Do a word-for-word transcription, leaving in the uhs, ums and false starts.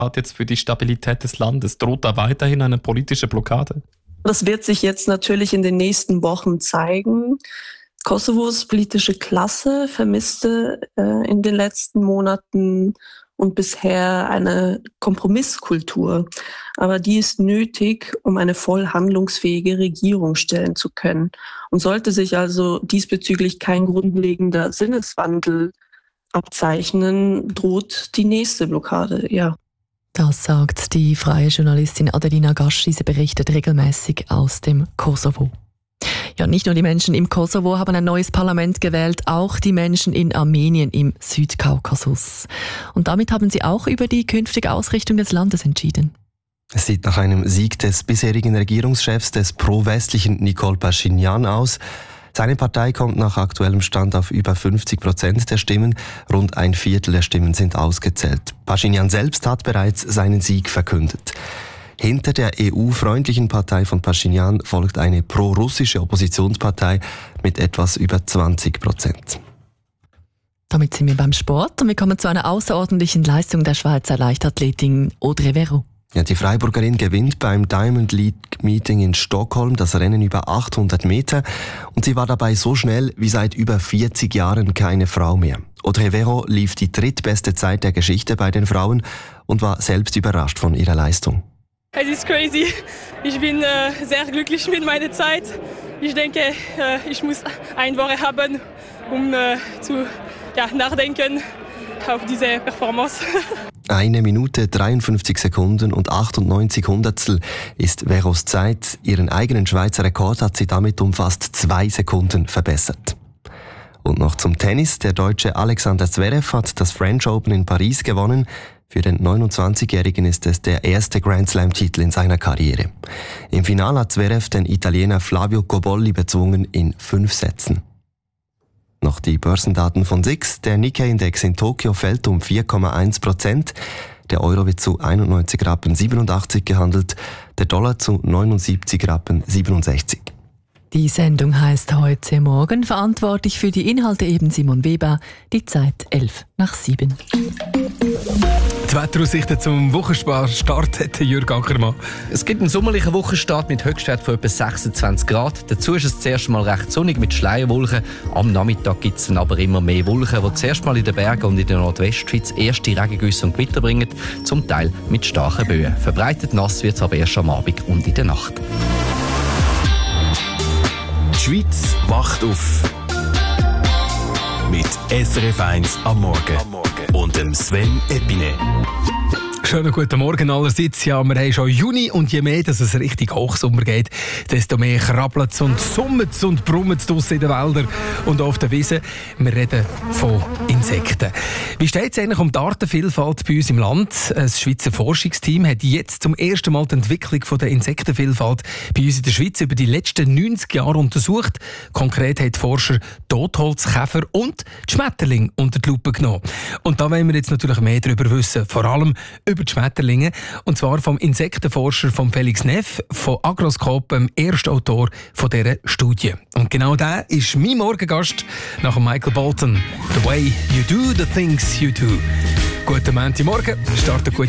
jetzt für die Stabilität des Landes? Droht da weiterhin eine politische Blockade? Das wird sich jetzt natürlich in den nächsten Wochen zeigen. Kosovos politische Klasse vermisste äh, in den letzten Monaten und bisher eine Kompromisskultur. Aber die ist nötig, um eine voll handlungsfähige Regierung stellen zu können. Und sollte sich also diesbezüglich kein grundlegender Sinneswandel abzeichnen, droht die nächste Blockade, ja. Das sagt die freie Journalistin Adelina Gaschi. Sie berichtet regelmäßig aus dem Kosovo. Ja, nicht nur die Menschen im Kosovo haben ein neues Parlament gewählt, auch die Menschen in Armenien im Südkaukasus. Und damit haben sie auch über die künftige Ausrichtung des Landes entschieden. Es sieht nach einem Sieg des bisherigen Regierungschefs, des pro-westlichen Nikol Pashinyan aus. Seine Partei kommt nach aktuellem Stand auf über fünfzig Prozent der Stimmen. Rund ein Viertel der Stimmen sind ausgezählt. Pashinyan selbst hat bereits seinen Sieg verkündet. Hinter der E U-freundlichen Partei von Pashinyan folgt eine pro-russische Oppositionspartei mit etwas über zwanzig Prozent. Damit sind wir beim Sport und wir kommen zu einer außerordentlichen Leistung der Schweizer Leichtathletin Audrey Verreaux. Ja, die Freiburgerin gewinnt beim Diamond League Meeting in Stockholm das Rennen über achthundert Meter und sie war dabei so schnell wie seit über vierzig Jahren keine Frau mehr. Audrey Verreaux lief die drittbeste Zeit der Geschichte bei den Frauen und war selbst überrascht von ihrer Leistung. Es ist crazy. Ich bin äh, sehr glücklich mit meiner Zeit. Ich denke, äh, ich muss eine Woche haben, um äh, zu ja, nachdenken auf diese Performance. Eine Minute dreiundfünfzig Sekunden und achtundneunzig Hundertstel ist Verreaux' Zeit. Ihren eigenen Schweizer Rekord hat sie damit um fast zwei Sekunden verbessert. Und noch zum Tennis. Der Deutsche Alexander Zverev hat das French Open in Paris gewonnen. Für den neunundzwanzigjährigen ist es der erste Grand Slam-Titel in seiner Karriere. Im Finale hat Zverev den Italiener Flavio Cobolli bezwungen in fünf Sätzen. Noch die Börsendaten von S I X. Der Nikkei-Index in Tokio fällt um vier Komma eins Prozent. Der Euro wird zu einundneunzig Rappen siebenundachtzig gehandelt, der Dollar zu neunundsiebzig Rappen siebenundsechzig. Die Sendung heisst «Heute Morgen». Verantwortlich für die Inhalte eben Simon Weber. Die Zeit elf nach sieben. Die Wetteraussichten zum Wochenstart hat Jürg Ackermann. Es gibt einen sommerlichen Wochenstart mit Höchstwert von etwa sechsundzwanzig Grad. Dazu ist es zuerst mal recht sonnig mit Schleierwolken. Am Nachmittag gibt es dann aber immer mehr Wolken, die zuerst mal in den Bergen und in der Nordwestschweiz erste Regengüsse und Gewitter bringen, zum Teil mit starken Böen. Verbreitet nass wird es aber erst am Abend und in der Nacht. Die Schweiz wacht auf. Mit S R F eins am Morgen. Und dem Sven Epine. Schönen guten Morgen allerseits. Ja, wir haben schon Juni und je mehr dass es richtig Hochsommer geht, desto mehr krabbelt es und summt es und brummt es draussen in den Wäldern und auf der Wiese. Wir reden von Insekten. Wie steht es eigentlich um die Artenvielfalt bei uns im Land? Das Schweizer Forschungsteam hat jetzt zum ersten Mal die Entwicklung von der Insektenvielfalt bei uns in der Schweiz über die letzten neunzig Jahre untersucht. Konkret haben die Forscher Totholzkäfer und die Schmetterlinge unter die Lupe genommen. Und da wollen wir jetzt natürlich mehr darüber wissen, vor allem über die Schmetterlinge, und zwar vom Insektenforscher von Felix Neff, von Agroscope, dem ersten Autor von dieser Studie. Und genau der ist mein Morgengast nach Michael Bolton. The way you do the things you do. Guten Montagmorgen, startet gut